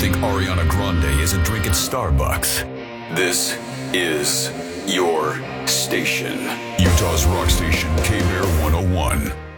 think Ariana Grande isn't drinking Starbucks? This is your station. Utah's rock station, K-Bear 101.